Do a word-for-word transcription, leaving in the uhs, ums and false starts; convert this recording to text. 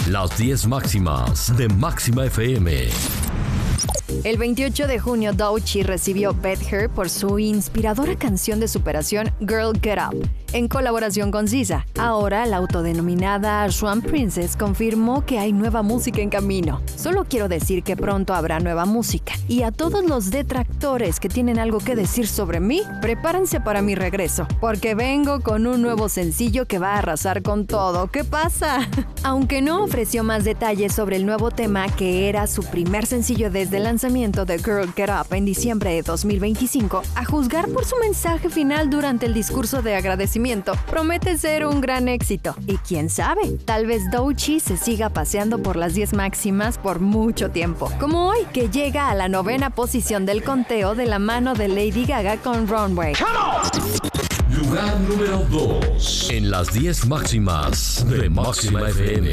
Las diez máximas de Máxima F M. El veintiocho de junio, Doechii recibió Bet Her por su inspiradora canción de superación Girl Get Up, en colaboración con S Z A. Ahora, la autodenominada Swan Princess confirmó que hay nueva música en camino. Solo quiero decir que pronto habrá nueva música. Y a todos los detractores que tienen algo que decir sobre mí, prepárense para mi regreso, porque vengo con un nuevo sencillo que va a arrasar con todo. ¿Qué pasa? Aunque no ofreció más detalles sobre el nuevo tema, que era su primer sencillo desde el lanzamiento de Girl Get Up en diciembre de dos mil veinticinco, a juzgar por su mensaje final durante el discurso de agradecimiento, promete ser un gran éxito. Y quién sabe, tal vez Doechii se siga paseando por las diez máximas por mucho tiempo. Como hoy, que llega a la novena posición del conteo de la mano de Lady Gaga con Runway. Lugar número dos en las diez máximas de Máxima F M.